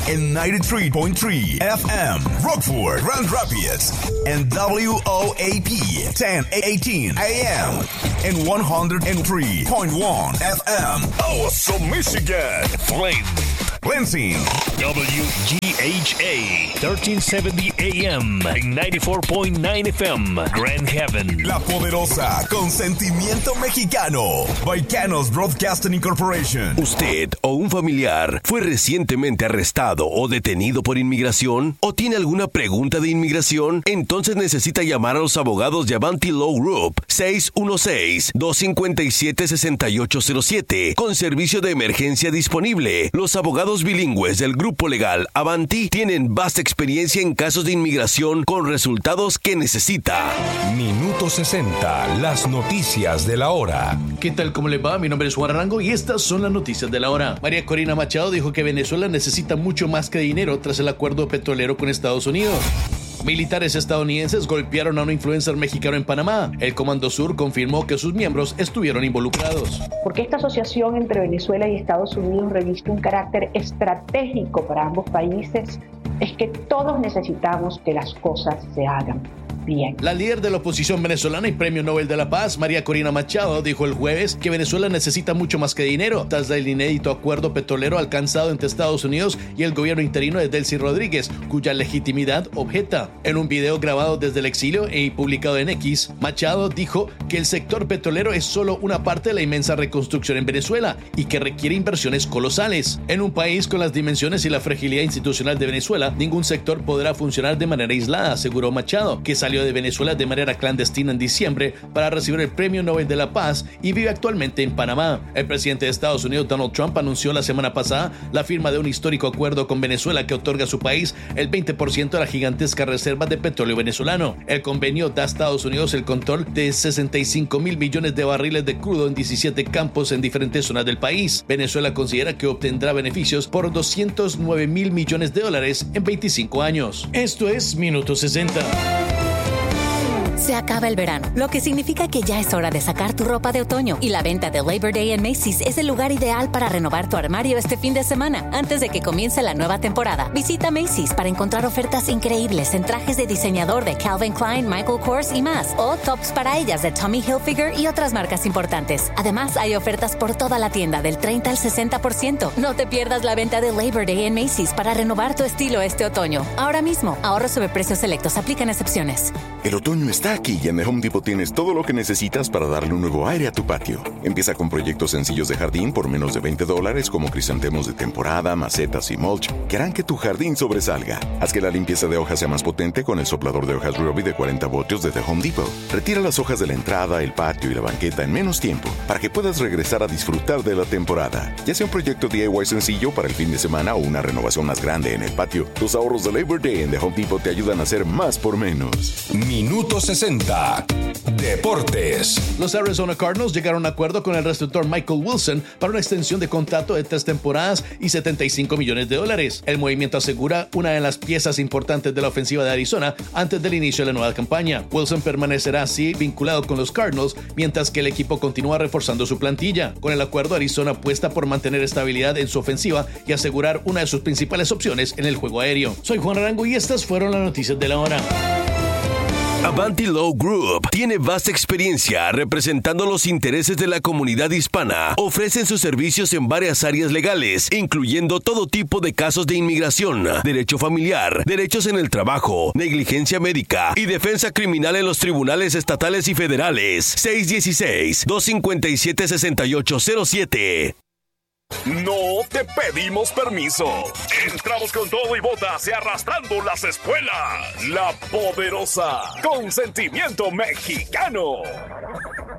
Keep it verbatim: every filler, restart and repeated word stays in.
en ninety-three point three F M, Rockford, Grand Rapids, and W O A P ten eighteen A M, and one oh three point one F M, Awesome, Michigan, Flint, Lansing, W G H A thirteen seventy A M, and ninety-four point nine F M, Grand Haven. La Poderosa, con sentimiento mexicano, Baicanos Broadcasting Incorporation. ¿Usted o un familiar fue recientemente arrestado o detenido por inmigración? ¿O tiene alguna pregunta de inmigración? Entonces necesita llamar a los abogados de Avanti Law Group seis uno seis, dos cinco siete, seis ocho cero siete con servicio de emergencia disponible. Los abogados bilingües del grupo legal Avanti tienen vasta experiencia en casos de inmigración con resultados que necesita. Minuto sesenta, las noticias de la hora. ¿Qué tal? ¿Cómo le va? Mi nombre es Juan Arango y estas son las noticias de la hora. María Corina Machado dijo que Venezuela necesita mucho más que dinero tras el acuerdo petrolero con Estados Unidos. Militares estadounidenses golpearon a un influencer mexicano en Panamá. El Comando Sur confirmó que sus miembros estuvieron involucrados. Porque esta asociación entre Venezuela y Estados Unidos reviste un carácter estratégico para ambos países, es que todos necesitamos que las cosas se hagan bien. La líder de la oposición venezolana y Premio Nobel de la Paz, María Corina Machado, dijo el jueves que Venezuela necesita mucho más que dinero, tras el inédito acuerdo petrolero alcanzado entre Estados Unidos y el gobierno interino de Delcy Rodríguez, cuya legitimidad objeta. En un video grabado desde el exilio y publicado en X, Machado dijo que el sector petrolero es solo una parte de la inmensa reconstrucción en Venezuela y que requiere inversiones colosales. En un país con las dimensiones y la fragilidad institucional de Venezuela, ningún sector podrá funcionar de manera aislada, aseguró Machado, que salió de Venezuela de manera clandestina en diciembre para recibir el Premio Nobel de la Paz y vive actualmente en Panamá. El presidente de Estados Unidos, Donald Trump, anunció la semana pasada la firma de un histórico acuerdo con Venezuela que otorga a su país el veinte por ciento de la gigantesca reserva de petróleo venezolano. El convenio da a Estados Unidos el control de sesenta y cinco mil millones de barriles de crudo en diecisiete campos en diferentes zonas del país. Venezuela considera que obtendrá beneficios por doscientos nueve mil millones de dólares en veinticinco años. Esto es Minuto sesenta. Se acaba el verano, lo que significa que ya es hora de sacar tu ropa de otoño, y la venta de Labor Day en Macy's es el lugar ideal para renovar tu armario este fin de semana. Antes de que comience la nueva temporada, visita Macy's para encontrar ofertas increíbles en trajes de diseñador de Calvin Klein, Michael Kors y más, o tops para ellas de Tommy Hilfiger y otras marcas importantes. Además, hay ofertas por toda la tienda del treinta al sesenta por ciento. No te pierdas la venta de Labor Day en Macy's para renovar tu estilo este otoño. Ahora mismo, ahorros sobre precios selectos, aplican excepciones. El otoño está aquí y en The Home Depot tienes todo lo que necesitas para darle un nuevo aire a tu patio. Empieza con proyectos sencillos de jardín por menos de veinte dólares, como crisantemos de temporada, macetas y mulch, que harán que tu jardín sobresalga. Haz que la limpieza de hojas sea más potente con el soplador de hojas Ryobi de cuarenta voltios de The Home Depot. Retira las hojas de la entrada, el patio y la banqueta en menos tiempo para que puedas regresar a disfrutar de la temporada. Ya sea un proyecto D I Y sencillo para el fin de semana o una renovación más grande en el patio, los ahorros de Labor Day en The Home Depot te ayudan a hacer más por menos. Minuto sesenta. Deportes. Los Arizona Cardinals llegaron a un acuerdo con el receptor Michael Wilson para una extensión de contrato de tres temporadas y setenta y cinco millones de dólares. El movimiento asegura una de las piezas importantes de la ofensiva de Arizona antes del inicio de la nueva campaña. Wilson permanecerá así vinculado con los Cardinals mientras que el equipo continúa reforzando su plantilla. Con el acuerdo, Arizona apuesta por mantener estabilidad en su ofensiva y asegurar una de sus principales opciones en el juego aéreo. Soy Juan Arango y estas fueron las noticias de la hora. Avanti Law Group tiene vasta experiencia representando los intereses de la comunidad hispana. Ofrecen sus servicios en varias áreas legales, incluyendo todo tipo de casos de inmigración, derecho familiar, derechos en el trabajo, negligencia médica y defensa criminal en los tribunales estatales y federales. seis uno seis, dos cinco siete, seis ocho cero siete. No te pedimos permiso. Entramos con todo y botas y arrastrando las espuelas. La Poderosa, con sentimiento mexicano.